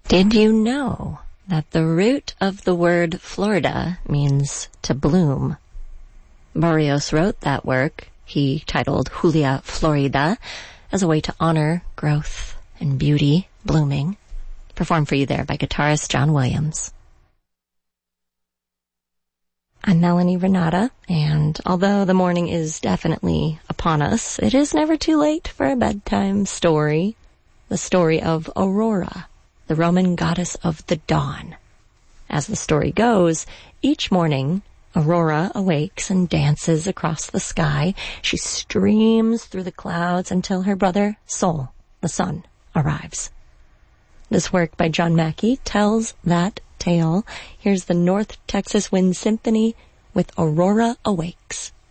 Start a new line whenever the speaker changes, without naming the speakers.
Did you know that the root of the word Florida means to bloom? Barrios wrote that work, he titled Julia Florida, as a way to honor growth and beauty blooming. Performed for you there by guitarist John Williams. I'm Melanie Renata, and although the morning is definitely upon us, it is never too late for a bedtime story. The story of Aurora, the Roman goddess of the dawn. As the story goes, each morning, Aurora awakes and dances across the sky. She streams through the clouds until her brother Sol, the sun, arrives. This work by John Mackey tells that tale. Here's the North Texas Wind Symphony with Aurora Awakes.